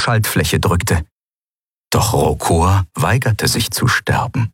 Schaltfläche drückte. Doch Rokor weigerte sich zu sterben.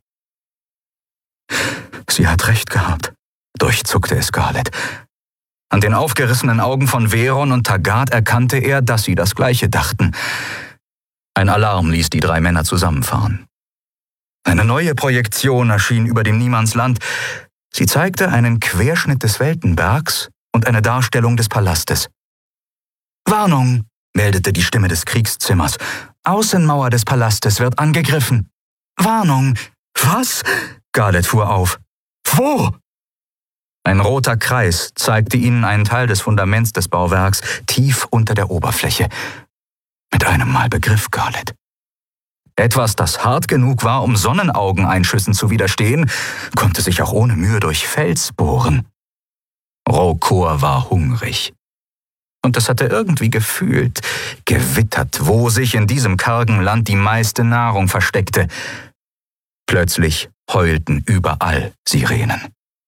»Sie hat recht gehabt«, durchzuckte es Scarlett. An den aufgerissenen Augen von Veron und Taggart erkannte er, dass sie das Gleiche dachten. Ein Alarm ließ die 3 Männer zusammenfahren. Eine neue Projektion erschien über dem Niemandsland. Sie zeigte einen Querschnitt des Weltenbergs und eine Darstellung des Palastes. »Warnung«, meldete die Stimme des Kriegszimmers. »Außenmauer des Palastes wird angegriffen. Warnung.« »Was?« Scarlett fuhr auf. »Wo?« Ein roter Kreis zeigte ihnen einen Teil des Fundaments des Bauwerks tief unter der Oberfläche. Mit einem Mal begriff Scarlett. Etwas, das hart genug war, um Sonnenaugeneinschüssen zu widerstehen, konnte sich auch ohne Mühe durch Fels bohren. Rokor war hungrig. Und es hatte irgendwie gefühlt, gewittert, wo sich in diesem kargen Land die meiste Nahrung versteckte. Plötzlich heulten überall Sirenen.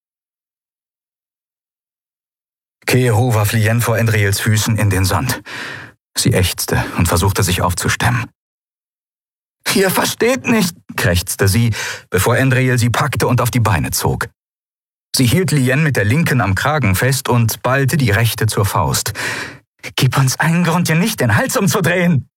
Keru warf Lien vor Endriels Füßen in den Sand. Sie ächzte und versuchte sich aufzustemmen. »Ihr versteht nicht«, krächzte sie, bevor Endriel sie packte und auf die Beine zog. Sie hielt Lien mit der linken am Kragen fest und ballte die rechte zur Faust. »Gib uns einen Grund, dir nicht den Hals umzudrehen!«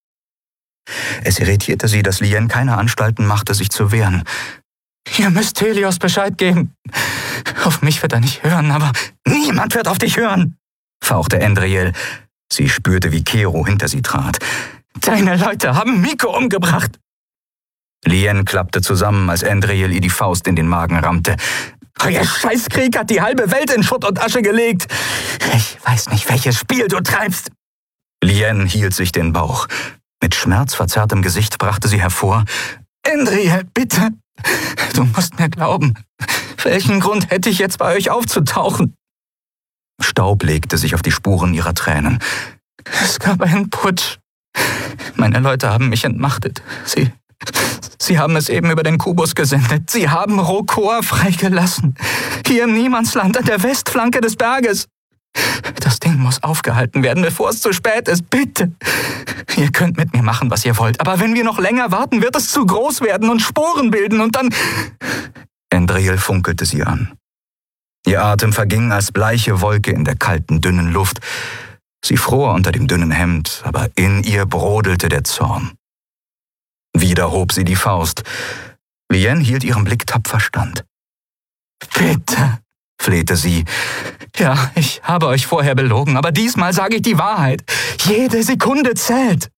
Es irritierte sie, dass Lien keine Anstalten machte, sich zu wehren. »Ihr müsst Helios Bescheid geben. Auf mich wird er nicht hören, aber niemand wird auf dich hören«, fauchte Endriel. Sie spürte, wie Keru hinter sie trat. »Deine Leute haben Miko umgebracht!« Lien klappte zusammen, als Endriel ihr die Faust in den Magen rammte. »Euer Scheißkrieg hat die halbe Welt in Schutt und Asche gelegt. Ich weiß nicht, welches Spiel du treibst.« Lien hielt sich den Bauch. Mit schmerzverzerrtem Gesicht brachte sie hervor. »Endriel, bitte, du musst mir glauben. Welchen Grund hätte ich jetzt bei euch aufzutauchen?« Staub legte sich auf die Spuren ihrer Tränen. »Es gab einen Putsch. Meine Leute haben mich entmachtet. Sie haben es eben über den Kubus gesendet. Sie haben Rokor freigelassen. Hier im Niemandsland an der Westflanke des Berges. Das Ding muss aufgehalten werden, bevor es zu spät ist. Bitte. Ihr könnt mit mir machen, was ihr wollt. Aber wenn wir noch länger warten, wird es zu groß werden und Sporen bilden und dann...« Endriel funkelte sie an. Ihr Atem verging als bleiche Wolke in der kalten, dünnen Luft. Sie fror unter dem dünnen Hemd, aber in ihr brodelte der Zorn. Wieder hob sie die Faust. Lien hielt ihren Blick tapfer stand. »Bitte«, flehte sie. »Ja, ich habe euch vorher belogen, aber diesmal sage ich die Wahrheit. Jede Sekunde zählt.«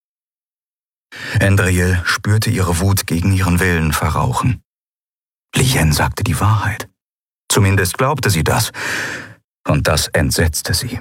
Endriel spürte ihre Wut gegen ihren Willen verrauchen. Lien sagte die Wahrheit. Zumindest glaubte sie das. Und das entsetzte sie.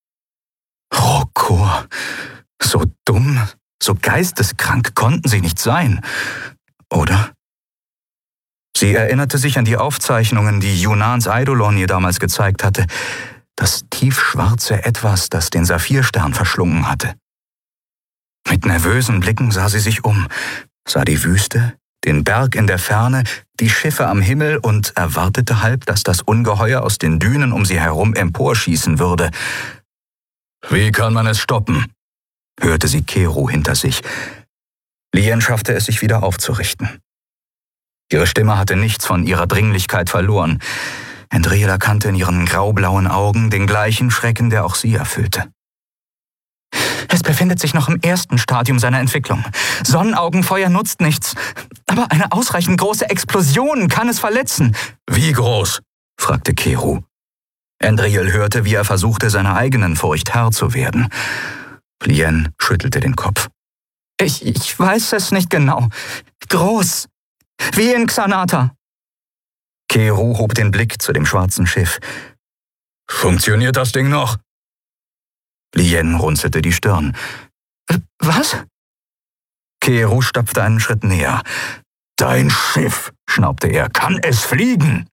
Rokor, so dumm, so geisteskrank konnten sie nicht sein, oder? Sie erinnerte sich an die Aufzeichnungen, die Junans Eidolon ihr damals gezeigt hatte. Das tiefschwarze Etwas, das den Saphirstern verschlungen hatte. Mit nervösen Blicken sah sie sich um, sah die Wüste, den Berg in der Ferne, die Schiffe am Himmel und erwartete halb, dass das Ungeheuer aus den Dünen um sie herum emporschießen würde. »Wie kann man es stoppen?« hörte sie Keru hinter sich. Lien schaffte es, sich wieder aufzurichten. Ihre Stimme hatte nichts von ihrer Dringlichkeit verloren. Endriel erkannte in ihren graublauen Augen den gleichen Schrecken, der auch sie erfüllte. »Es befindet sich noch im ersten Stadium seiner Entwicklung. Sonnenaugenfeuer nutzt nichts. Aber eine ausreichend große Explosion kann es verletzen.« »Wie groß?« fragte Keru. Endriel hörte, wie er versuchte, seiner eigenen Furcht Herr zu werden. Lien schüttelte den Kopf. Ich weiß es nicht genau. Groß. Wie in Xanata.« Keru hob den Blick zu dem schwarzen Schiff. »Funktioniert das Ding noch?« Lien runzelte die Stirn. »Was?« Keru stapfte einen Schritt näher. »Dein Schiff«, schnaubte er, »kann es fliegen?«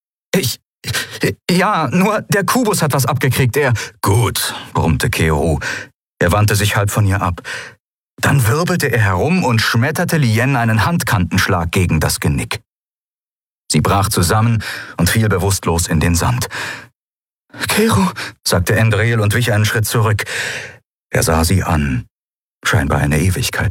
Ja, nur der Kubus hat was abgekriegt, er...« »Gut«, brummte Keru. Er wandte sich halb von ihr ab. Dann wirbelte er herum und schmetterte Lien einen Handkantenschlag gegen das Genick. Sie brach zusammen und fiel bewusstlos in den Sand. »Keru«, sagte Endriel und wich einen Schritt zurück. Er sah sie an, scheinbar eine Ewigkeit.